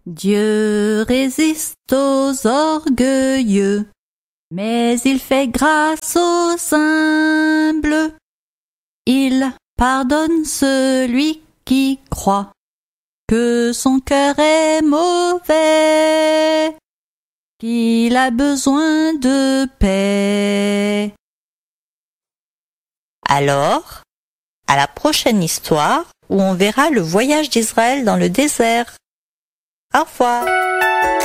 Dieu résiste aux orgueilleux, mais il fait grâce aux humbles. Il pardonne celui qui croit que son cœur est mauvais, qu'il a besoin de paix. Alors, à la prochaine histoire où on verra le voyage d'Israël dans le désert. Au revoir.